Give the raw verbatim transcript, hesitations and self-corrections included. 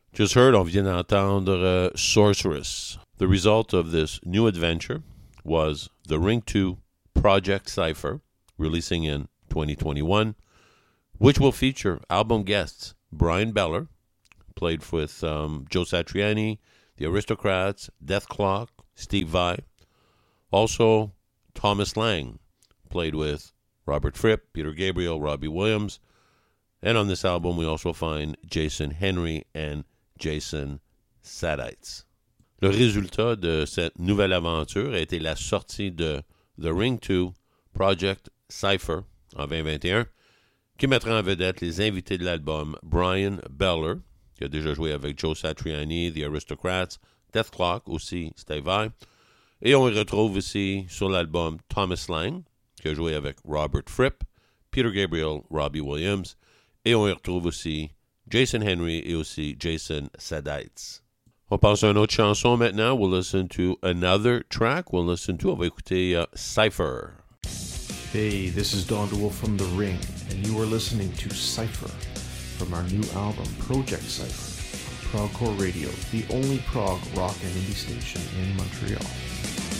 Just heard, on vient d'entendre uh, Sorceress. The result of this new adventure was the Ring two Project Cypher, releasing in twenty twenty-one, which will feature album guests Brian Beller, played with um, Joe Satriani, The Aristocrats, Death Clock, Steve Vai. Also, Thomas Lang, played with Robert Fripp, Peter Gabriel, Robbie Williams. And on this album, we also find Jason Henry and Jason Sadites. Le résultat de cette nouvelle aventure a été la sortie de The Ring two Project Cypher en vingt vingt et un, qui mettra en vedette les invités de l'album Brian Beller, qui a déjà joué avec Joe Satriani, The Aristocrats, Death Clock, aussi Steve Vai. Et on y retrouve aussi sur l'album Thomas Lang, qui a joué avec Robert Fripp, Peter Gabriel, Robbie Williams. Et on y retrouve aussi Jason Henry et aussi Jason Sadites. On passe à une autre chanson maintenant. We'll listen to another track. We'll listen to, on va écouter uh, Cypher. Hey, this is Don DeWolf from The Ring, and you are listening to Cypher from our new album, Project Cypher, on Progcore Radio, the only prog rock and indie station in Montreal.